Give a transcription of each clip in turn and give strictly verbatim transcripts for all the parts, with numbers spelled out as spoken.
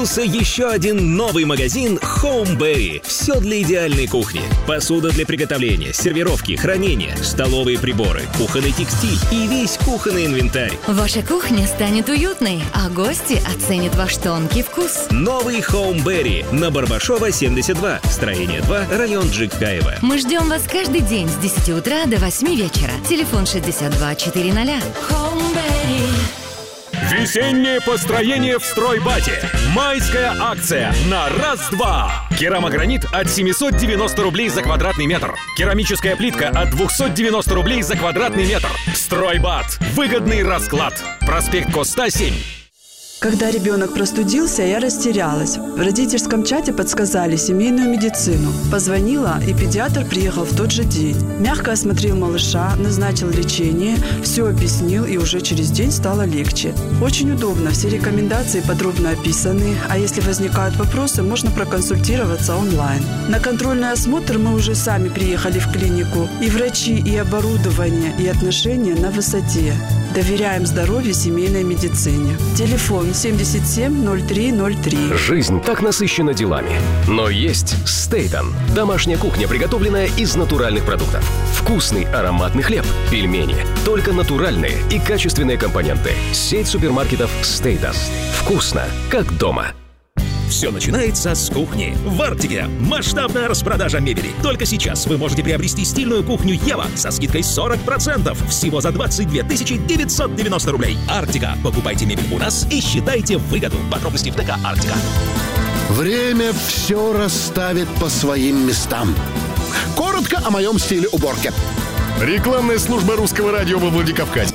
Появился еще один новый магазин Homeberry. Все для идеальной кухни. Посуда для приготовления, сервировки, хранения, столовые приборы, кухонный текстиль и весь кухонный инвентарь. Ваша кухня станет уютной, а гости оценят ваш тонкий вкус. Новый Homeberry на Барбашова, семьдесят два. Строение два, район Джигкаева. Мы ждем вас каждый день с десяти утра до восьми вечера. Телефон шестьдесят два четыреста. Homeberry. Весеннее построение в Стройбате. Майская акция на раз-два. Керамогранит от семьсот девяносто рублей за квадратный метр. Керамическая плитка от двести девяносто рублей за квадратный метр. Стройбат. Выгодный расклад. Проспект Коста, семь. Когда ребенок простудился, я растерялась. В родительском чате подсказали семейную медицину. Позвонила, и педиатр приехал в тот же день. Мягко осмотрел малыша, назначил лечение, все объяснил, и уже через день стало легче. Очень удобно, все рекомендации подробно описаны, а если возникают вопросы, можно проконсультироваться онлайн. На контрольный осмотр мы уже сами приехали в клинику. И врачи, и оборудование, и отношения на высоте. Доверяем здоровью семейной медицине. Телефон семьдесят семь ноль три ноль три. Жизнь так насыщена делами. Но есть Стейтон. Домашняя кухня, приготовленная из натуральных продуктов. Вкусный ароматный хлеб, пельмени. Только натуральные и качественные компоненты. Сеть супермаркетов Стейтон. Вкусно, как дома. Все начинается с кухни. В Артике масштабная распродажа мебели. Только сейчас вы можете приобрести стильную кухню Ева со скидкой сорок процентов. Всего за двадцать две тысячи девятьсот девяносто рублей. Артика. Покупайте мебель у нас и считайте выгоду. Подробности в ТК Артика. Время все расставит по своим местам. Коротко о моем стиле уборки. Рекламная служба Русского радио во Владикавказе.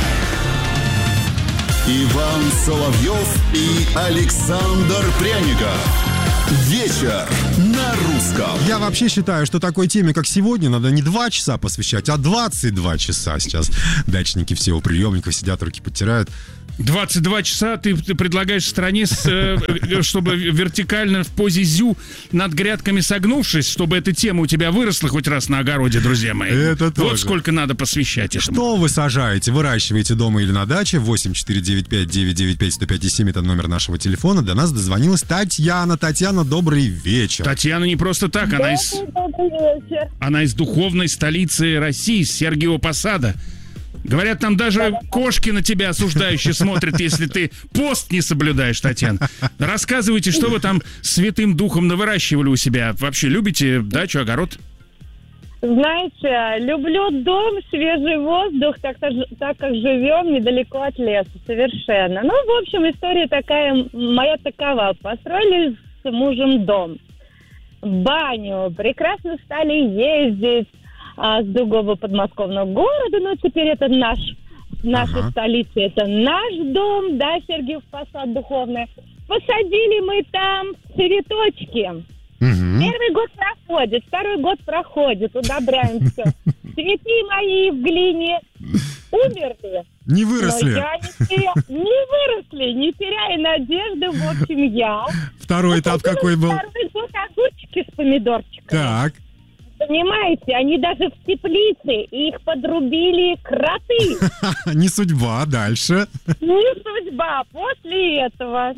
Иван Соловьев и Александр Пряников. Вечер на русском. Я вообще считаю, что такой теме, как сегодня, надо не два часа посвящать, а двадцать два часа. Сейчас дачники все у приемников сидят, руки подтирают. двадцать два часа ты, ты предлагаешь стране, с, э, чтобы вертикально в позе зю над грядками согнувшись, чтобы эта тема у тебя выросла хоть раз на огороде, друзья мои. Это тоже. Вот сколько надо посвящать этому. Что вы сажаете? Выращиваете дома или на даче? восемь четыре девять пять девять девять пять сто пять семь это номер нашего телефона. До нас дозвонилась Татьяна. Татьяна, добрый вечер. Татьяна не просто так, она из, она из духовной столицы России, с Сергиева Посада. Говорят, там даже кошки на тебя осуждающие смотрят, если ты пост не соблюдаешь, Татьяна. Рассказывайте, что вы там святым духом навыращивали у себя. Вообще любите дачу, огород? Знаете, люблю дом, свежий воздух, так, так как живем недалеко от леса, совершенно. Ну, в общем, история такая, моя такова. Построили с мужем дом, баню, прекрасно стали ездить а, с другого подмосковного города, но теперь это наш, наша ага. столица, это наш дом, да, Сергиев Посад духовный. Посадили мы там цветочки. Угу. Первый год проходит, второй год проходит, удобряем все. Цветы мои в глине умерли. Не выросли. Но я не, теря... не выросли, не теряя надежды, в общем, я. Второй этап какой был? Второй год огурчики с помидорчиками. Так. Понимаете, они даже в теплице, их подрубили кроты. Не судьба, дальше. Не судьба. После этого...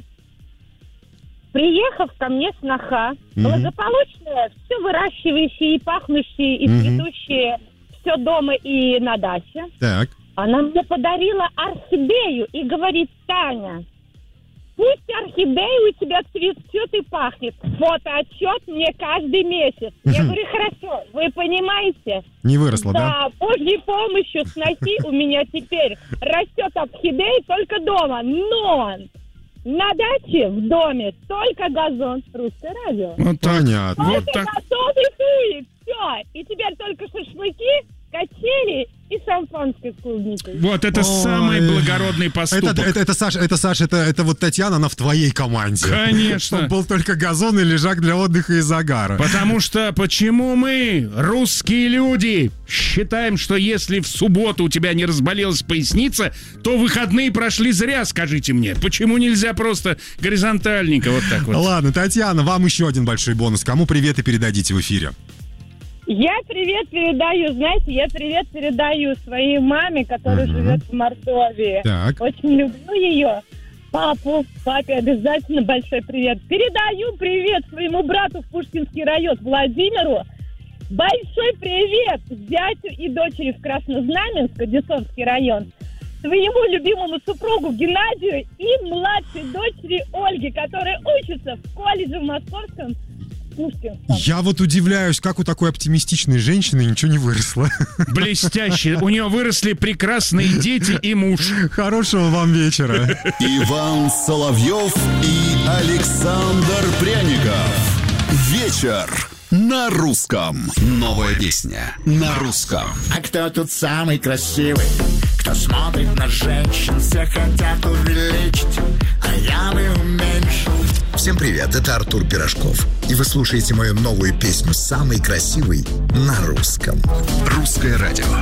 Приехав ко мне сноха, mm-hmm. благополучная, все выращивающее и пахнущее, и mm-hmm. цветущее, все дома и на даче. Так. Она мне подарила орхидею и говорит: Таня, пусть орхидея у тебя цветет и пахнет. Фотоотчет мне каждый месяц. Mm-hmm. Я говорю: хорошо, вы понимаете? Не выросла, да? Да, Божьей помощью сноси у меня теперь растет орхидея только дома, но... На даче, в доме, только газон. Русское радио. Вот понятно. Только Вот так. готовый хуй, все. И теперь только шашлыки, качели и шампанское с клубникой. Вот это Ой. самый благородный поступок. Это, это, это Саша, это, Саша это, это вот Татьяна, она в твоей команде. Конечно. Чтобы был только газон и лежак для отдыха и загара. Потому что почему мы, русские люди, считаем, что если в субботу у тебя не разболелась поясница, то выходные прошли зря, скажите мне. Почему нельзя просто горизонтальненько вот так вот? Ладно, Татьяна, вам еще один большой бонус. Кому привет и передадите в эфире? Я привет передаю, знаете, я привет передаю своей маме, которая uh-huh. живет в Мордовии. Так. Очень люблю ее. Папу, папе обязательно большой привет. Передаю привет своему брату в Пушкинский район Владимиру. Большой привет зятю и дочери в Краснознаменск, Одинцовский район. Своему любимому супругу Геннадию и младшей дочери Ольге, которая учится в колледже в Московском. Я вот удивляюсь, как у такой оптимистичной женщины ничего не выросло. Блестяще. У нее выросли прекрасные дети и муж. Хорошего вам вечера. Иван Соловьев и Александр Пряников. Вечер на русском. Новая песня на русском. А кто тут самый красивый? Кто смотрит на женщин, все хотят увеличить, а я бы уменьшил. Всем привет, это Артур Пирожков. И вы слушаете мою новую песню «Самый красивый» на русском. Русское радио.